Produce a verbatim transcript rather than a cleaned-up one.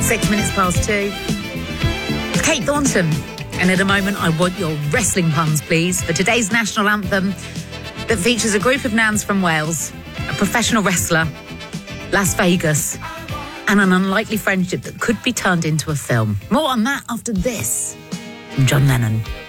Six minutes past two. Kate Thornton. And in a moment, I want your wrestling puns, please, for today's national anthem that features a group of nans from Wales, a professional wrestler, Las Vegas, and an unlikely friendship that could be turned into a film. More on that after this from John Lennon.